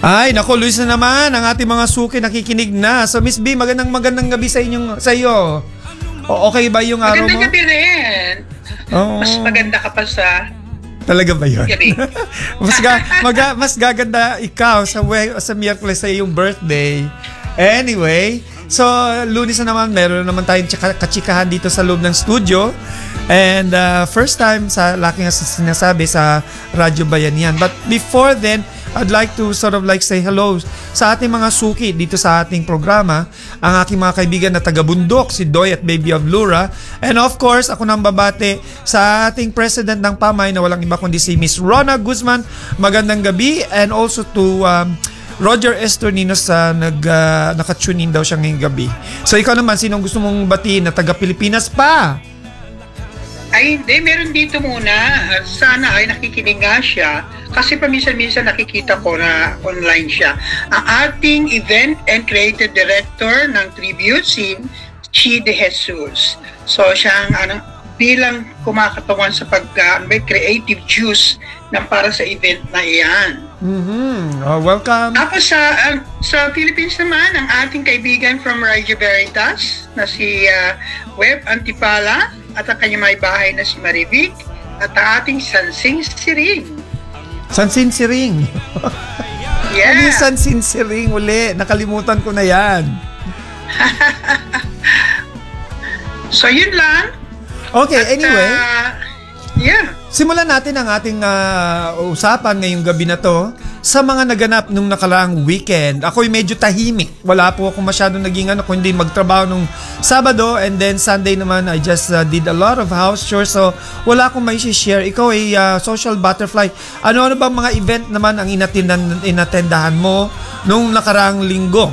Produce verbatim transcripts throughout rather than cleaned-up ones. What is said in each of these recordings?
Ay, naku, Luis na naman ang ating mga suki nakikinig na. So Miss B, magandang magandang gabi sa inyong sa iyo. O, okay ba yung araw mo? Magandang gabi rin. Oh. Mas maganda ka pa sa Talaga ba yun? gabi. mas, ga, maga, mas gaganda ikaw sa, we, sa Miyerkules sa iyong birthday. Anyway, so Lunes na naman, meron naman tayong tsaka, kachikahan dito sa loob ng studio. And uh, first time sa laki nga sinasabi sa Radyo Bayanihan. But before then, I'd like to sort of like say hello sa ating mga suki dito sa ating programa. Ang aking mga kaibigan na taga-bundok, si Doy at Baby of Lura. And of course, ako nang babate sa ating president ng Pamay na walang iba kundi si Miss Rona Guzman. Magandang gabi. And also to um, Roger Estornino sa nag, uh, naka-tune in daw siya ngayong gabi. So ikaw naman, sinong gusto mong batiin na taga-Pilipinas pa? Ay, hindi. Meron dito muna. Sana ay nakikinig nga siya. Kasi paminsan-minsan nakikita ko na online siya. Ang ating event and creative director ng Tribute Scene, Chi De Jesus. So, siyang ano, bilang kumakatawan sa pag uh, may creative juice ng para sa event na iyan. Mm-hmm. Oh, welcome. Tapos sa uh, sa Philippines naman, ang ating kaibigan from Radio Veritas na si uh, Web Antipala at ang kanyang may bahay na si Marivic at ang ating Sansing Siring. Sansin Siring. Yeah. Ano yung Sansin Siring uli? Nakalimutan ko na yan. So yun lang. Okay, At, anyway. uh, yeah. Simulan natin ang ating uh, usapan ngayong gabi na to sa mga naganap nung nakaraang weekend. Ako'y medyo tahimik. Wala po ako masyadong naging ano, kundi magtrabaho nung Sabado and then Sunday naman I just uh, did a lot of house chores. So wala akong may share. Ikaw ay uh, social butterfly. Ano-ano bang mga event naman ang inatindan, inatendahan mo nung nakaraang linggo?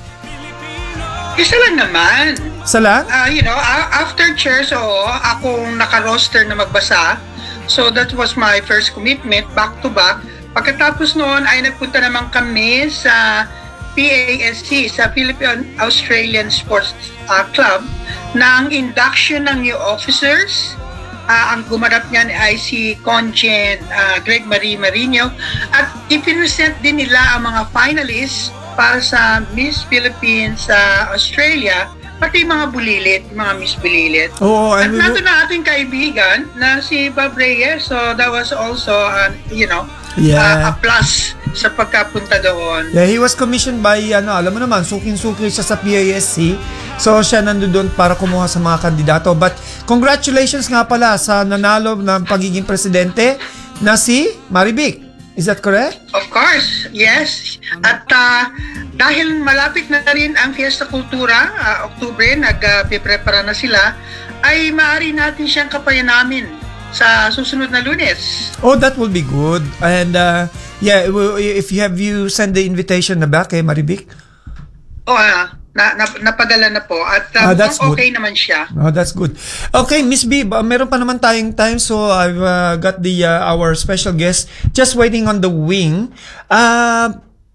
Isa lang naman. Isa lang? Uh, you know, a- after church, oo, akong naka-roster na magbasa. So that was my first commitment, back to back. Pagkatapos noon ay nagpunta naman kami sa P A S C, sa Philippine Australian Sports uh, Club, ng induction ng new officers. Uh, ang gumanap niyan ay si Conjen uh, Greg Marie Marino. At ipinesent din nila ang mga finalists para sa Miss Philippines sa uh, Australia, pati mga bulilit, mga Miss Bulilit. Oo, At ano, nato na ating kaibigan na si Bob Reyes. So that was also, uh, you know, Yeah. uh, a plus sa pagkapunta doon. Yeah, he was commissioned by, ano, alam mo naman, suking-suki siya sa P A S C. So, siya nandun para kumuha sa mga kandidato. But, congratulations nga pala sa nanalo ng pagiging presidente na si Marivic. Is that correct? Of course, yes. At uh, dahil malapit na rin ang Fiesta Kultura, uh, Oktubre, nag-prepara uh, na sila, ay maaari natin siyang kapayan namin sa susunod na Lunes. Oh, that will be good. And, uh, yeah, if you have you send the invitation na ba kay Marivic? Oh, uh, na, na, napadala na po. At uh, Ah, that's okay good. naman siya. Oh, that's good. Okay, Miss B, ba- meron pa naman tayong time, so I've uh, got the uh, our special guest just waiting on the wing. Uh,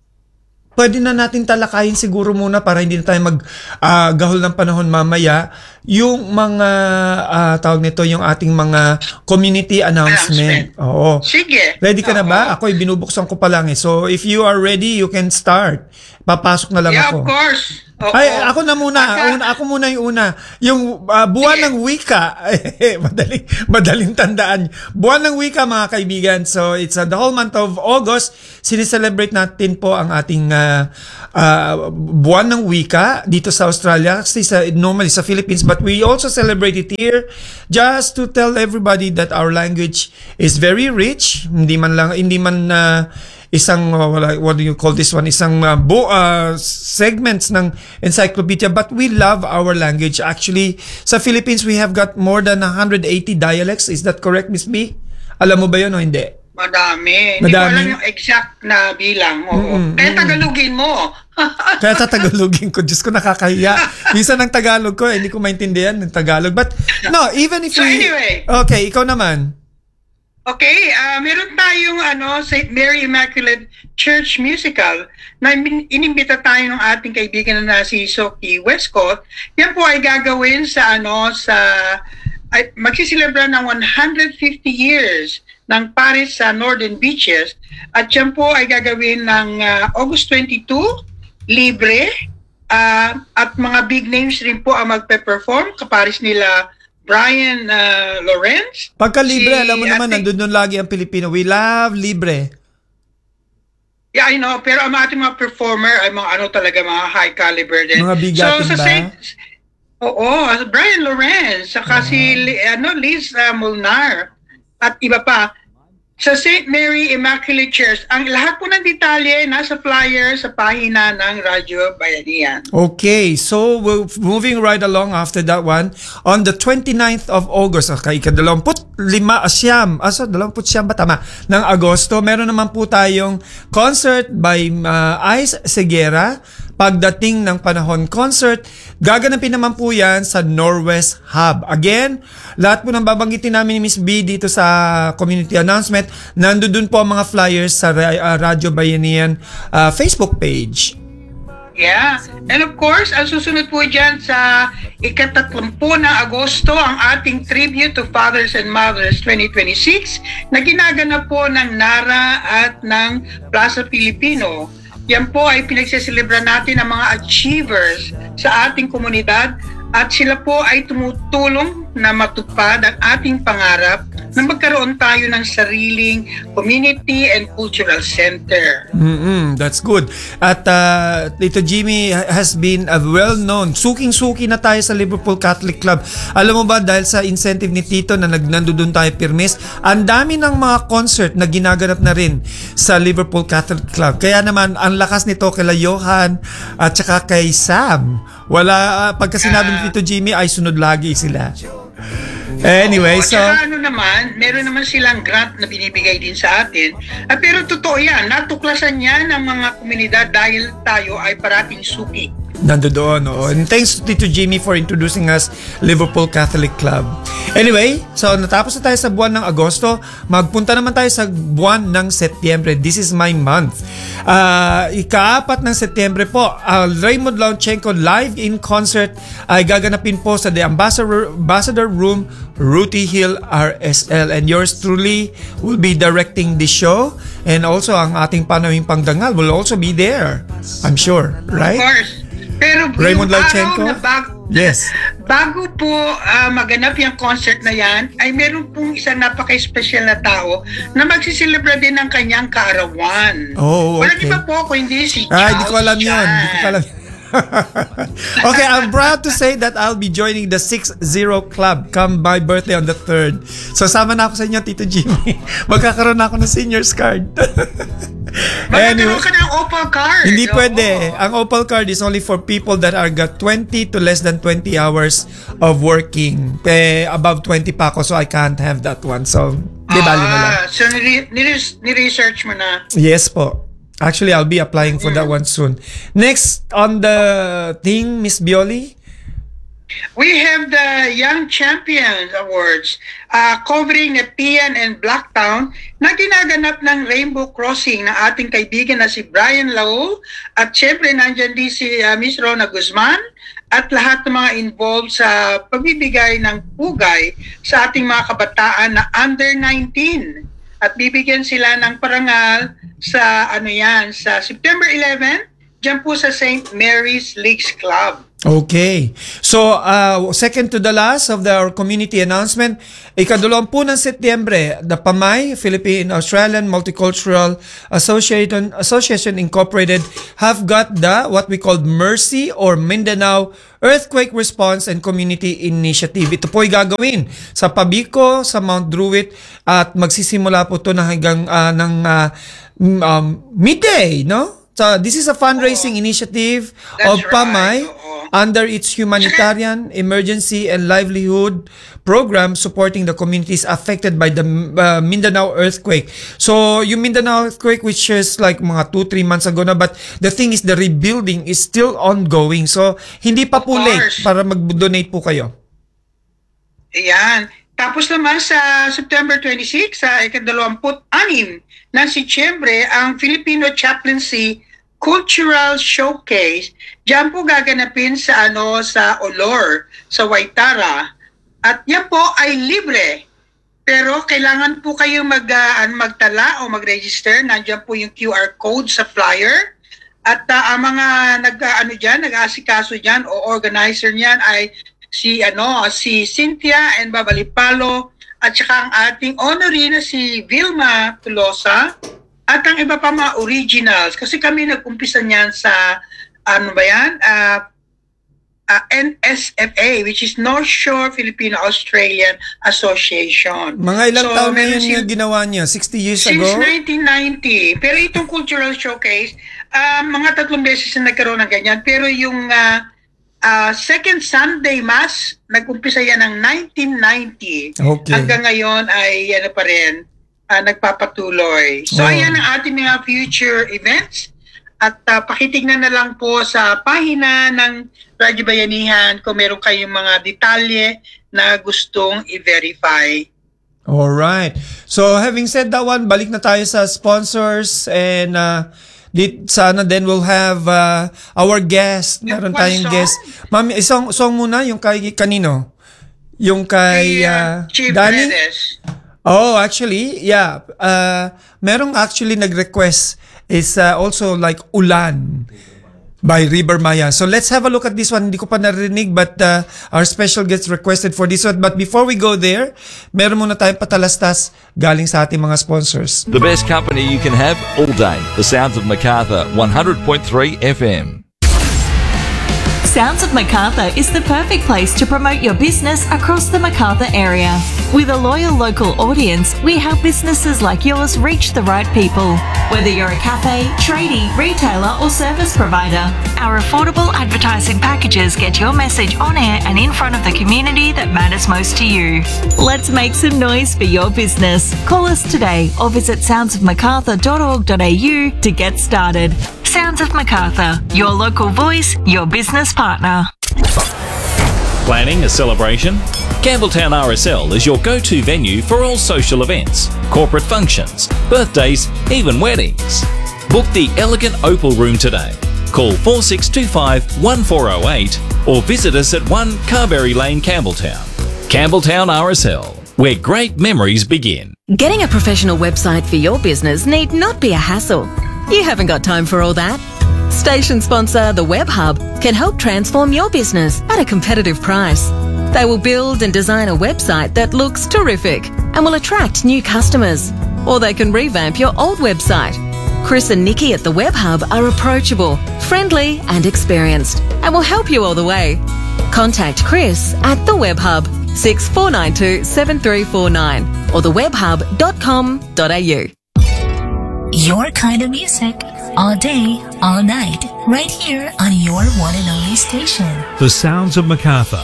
pwede na natin talakayin siguro muna para hindi na tayo mag-gahol uh, ng panahon mamaya yung mga uh, tawag nito, yung ating mga community announcement. Announcement. Oo. Sige. Ready ka na Oo. ba? Ako, binubuksan ko pa lang eh. So, if you are ready, you can start. Papasok na lang Yeah, ako. of course. Oo. Ay, ako na muna. Aka- Una, ako muna yung una. Yung uh, buwan Sige. ng wika. madaling, madaling tandaan. Buwan ng wika, mga kaibigan. So, it's uh, the whole month of August. Sinicelebrate natin po ang ating uh, uh, buwan ng wika dito sa Australia. Kasi sa, normally sa Philippines. But we also celebrate it here just to tell everybody that our language is very rich. Hindi man lang, hindi man uh, isang uh, what do you call this one, isang uh, bo, uh, segments ng encyclopedia, but we love our language. Actually, sa Philippines we have got more than one hundred eighty dialects. Is that correct, Miss B? Alam mo ba yun o hindi? Madami. Hindi ko Madami? alam yung exact na bilang. Oo. Mm-mm, Kaya mm-mm. Tagalogin mo. Kaya tatagalogin ko. Diyos ko, nakakahiya. Minsan ang Tagalog ko, eh, hindi ko maintindihan ng Tagalog. But, no, even if So we... anyway. Okay, ikaw naman. Okay, uh, meron tayong ano, Saint Mary Immaculate Church Musical na min- inimbita tayo ng ating kaibigan na si Sophie Westcott. Yan po ay gagawin sa ano sa ay magsiselebra ng one hundred fifty years ng Paris sa Northern Beaches. At yan po ay gagawin ng uh, August twenty-two, libre. Uh, at mga big names rin po ang magpe-perform, kaparis nila Brian uh, Lawrence. Pagka libre, si, alam mo naman, ating, nandun nun lagi ang Pilipino. We love libre. Yeah, I know. Pero ang ating mga performer ay mga ano talaga, mga high caliber din. Mga bigatin so, sa ba? Saint, oo, Brian Lawrence, saka uh-huh. si ano, Liz uh, Molnar, at iba pa. Sa Saint Mary Immaculate Church, ang lahat po ng detalye nasa flyer sa pahina ng Radyo Bayanihan. Okay, so we're moving right along after that one. On the twenty-ninth of August, okay, ikadalawamput lima asyam, asa dalawamput siyam ba tama, ng Agosto, meron naman po tayong concert by uh, Ice Segura. Pagdating ng panahon concert, gaganapin naman po yan sa Norwest Hub. Again, lahat po ng babanggitin namin ni Miss B dito sa community announcement, nandoon po ang mga flyers sa uh, Radyo Bayanihan uh, Facebook page. Yeah. And of course, ang susunod po dyan sa ikatatlampu ng Agosto, ang ating tribute to Fathers and Mothers twenty twenty-six na ginaganap po ng NARA at ng Plaza Filipino. Yan po ay pinagseselebra natin ang mga achievers sa ating komunidad at sila po ay tumutulong na matupad ang ating pangarap na magkaroon tayo ng sariling community and cultural center. Mm-hmm, that's good. At uh, Tito Jimmy has been a well-known, suking-suki na tayo sa Liverpool Catholic Club. Alam mo ba, dahil sa incentive ni Tito na nandun tayo pirmis, ang dami ng mga concert na ginaganap na rin sa Liverpool Catholic Club. Kaya naman, ang lakas nito kay Johan at saka kay Sam. Wala, uh, pagka sinabi ni Tito Jimmy, ay sunod lagi sila. Anyway, Oo, so... At ano naman, meron naman silang grant na binibigay din sa atin. At pero totoo yan, natuklasan yan ng mga komunidad dahil tayo ay parating suki. Nandoon, oo. And thanks to Tito Jimmy for introducing us Liverpool Catholic Club. Anyway, so natapos na tayo sa buwan ng Agosto, magpunta naman tayo sa buwan ng Setyembre. This is my month. Uh, ikaapat ng Setyembre po, uh, Raymond Launchenko live in concert ay gaganapin po sa The Ambassador, Ambassador Room, Ruti Hill, R S L. And yours truly will be directing the show. And also, ang ating panawing pangdangal will also be there. I'm sure, right? Of course. Pero Raymond yung Launchenko? araw na bag- Yes. bago po uh, maganap yung concert na yan, ay meron pong isang napaka-special na tao na magsisilibra din ng kanyang kaarawan. Oh, okay. Wala di ba po ako hindi si Charles Ah, hindi ko alam yun. Chan. Hindi ko alam Okay, I'm proud to say that I'll be joining the six zero Club come my birthday on the third. So, sama na ako sa inyo, Tito Jimmy. Magkakaroon na ako ng seniors card. Magkakaroon ka ng Opal card. Hindi Oo. pwede. Ang Opal card is only for people that are got twenty to less than twenty hours of working. Eh, above twenty pa ako, so I can't have that one. So, di bali na lang. Ah, so, nire- nire- nire-research mo na. Yes po. Actually, I'll be applying for that one soon. Next on the thing, Miss Bioli. We have the Young Champions Awards uh, covering Nepean and Blacktown na ginaganap ng Rainbow Crossing ng ating kaibigan na si Brian Lau at syempre nandyan din si uh, Miss Rona Guzman at lahat ng mga involved sa pagbibigay ng pugay sa ating mga kabataan na under nineteen at bibigyan sila ng parangal sa ano yan sa September eleventh dyan po sa Saint Mary's Lakes Club. Okay. So, uh, second to the last of the, our community announcement, ikadalawampu ng Setyembre, the PAMAY, Philippine-Australian Multicultural Association, Association Incorporated, have got the, what we call Mercy or Mindanao Earthquake Response and Community Initiative. Ito po ay gagawin sa Pabico, sa Mount Druitt, at magsisimula po ito na hanggang uh, ng uh, um, midday, no? So, this is a fundraising oh, initiative of PAMAY. Right. Under its humanitarian, emergency, and livelihood program supporting the communities affected by the uh, Mindanao earthquake. So, yung Mindanao earthquake, which is like mga two, three months ago na, but the thing is the rebuilding is still ongoing. So, hindi pa po late para mag-donate po kayo. Ayan. Tapos naman sa September twenty-sixth, sa ikadalawamput-anim ng Setyembre, ang Filipino Chaplaincy Cultural Showcase. Diyan po gaganapin sa ano sa Olor, sa Waitara. At yan po ay libre. Pero kailangan po kayong mag, uh, magtala o mag-register. Nandiyan po yung Q R code sa flyer. At uh, ang mga nag, uh, ano dyan, nag-aasikaso dyan o organizer niyan ay si, ano, si Cynthia and Babalipalo at saka ang ating honoree na si Vilma Tulosa at ang iba pa mga originals. Kasi kami nag-umpisa niyan sa, ano ba yan, uh, uh, N S F A, which is North Shore Filipino-Australian Association. Mga ilang So, taon na meron yun si- yung ginawa niya? sixty years Since ago? nineteen ninety. Pero itong cultural showcase, uh, mga tatlong beses na nagkaroon ng ganyan. Pero yung uh, uh, second Sunday Mass, nag-umpisa yan ng nineteen ninety. Okay. Hanggang ngayon ay ano pa rin, uh, nagpapatuloy. So Oh. ayan ang ating mga future events. At uh, pakitignan na lang po sa pahina ng Radyo Bayanihan kung meron kayong mga detalye na gustong i-verify. Alright. So, having said that one, balik na tayo sa sponsors and uh, di, sana then we'll have uh, our guest. Meron One tayong song? guest. Ma'am, isang song muna, yung kay kanino? Yung kay Kay, uh, uh, Chief Danny? Redes. Oh, actually, yeah. Uh, merong actually nag-request is uh, also like Ulan by River Maya. So let's have a look at this one. Hindi ko pa narinig but uh, our special guest requested for this one. But before we go there, meron muna tayong patalastas galing sa ating mga sponsors. The best company you can have all day. The Sounds of Macarthur, one hundred point three F M. Sounds of Macarthur is the perfect place to promote your business across the Macarthur area. With a loyal local audience, we help businesses like yours reach the right people. Whether you're a cafe, tradie, retailer or service provider, our affordable advertising packages get your message on air and in front of the community that matters most to you. Let's make some noise for your business. Call us today or visit sounds of macarthur dot org dot a u to get started. Sounds of Macarthur, your local voice, your business partner. Planning a celebration? Campbelltown R S L is your go-to venue for all social events, corporate functions, birthdays, even weddings. Book the elegant Opal Room today. Call four six two five, one four zero eight or visit us at one Carberry Lane, Campbelltown. Campbelltown R S L, where great memories begin. Getting a professional website for your business need not be a hassle. You haven't got time for all that. Station sponsor The Web Hub can help transform your business at a competitive price. They will build and design a website that looks terrific and will attract new customers. Or they can revamp your old website. Chris and Nikki at The Web Hub are approachable, friendly and experienced and will help you all the way. Contact Chris at The Web Hub, six four nine two, seven three four nine or the web hub dot com dot a u. Your kind of music, all day, all night, right here on your one and only station. The Sounds of Macarthur.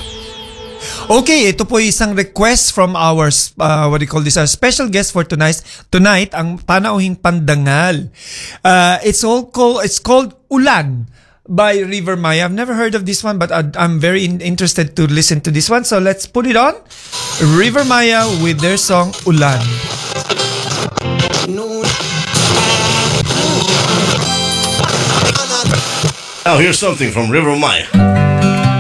Okay, ito po isang request from our, uh, what do you call this, our special guest for tonight, tonight ang Panauhing Pandangal. Uh, it's all called, it's called Ulan by River Maya. I've never heard of this one, but I, I'm very in, interested to listen to this one. So let's put it on. River Maya with their song Ulan. Now here's something from River Maya.